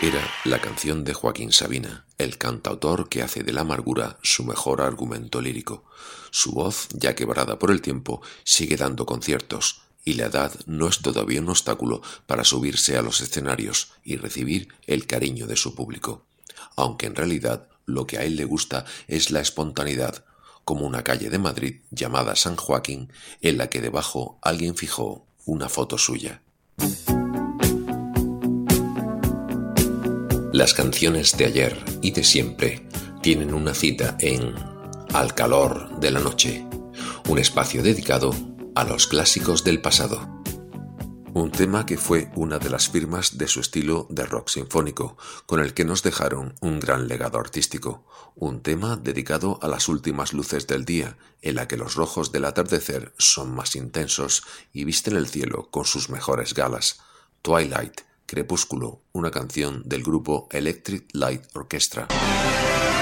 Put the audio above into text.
Era la canción de Joaquín Sabina, el cantautor que hace de la amargura su mejor argumento lírico. Su voz, ya quebrada por el tiempo, sigue dando conciertos, y la edad no es todavía un obstáculo para subirse a los escenarios y recibir el cariño de su público. Aunque en realidad lo que a él le gusta es la espontaneidad, como una calle de Madrid llamada San Joaquín, en la que debajo alguien fijó una foto suya. Las canciones de ayer y de siempre tienen una cita en Al calor de la noche, un espacio dedicado a los clásicos del pasado. Un tema que fue una de las firmas de su estilo de rock sinfónico, con el que nos dejaron un gran legado artístico. Un tema dedicado a las últimas luces del día, en la que los rojos del atardecer son más intensos y visten el cielo con sus mejores galas. Twilight, Crepúsculo, una canción del grupo Electric Light Orchestra.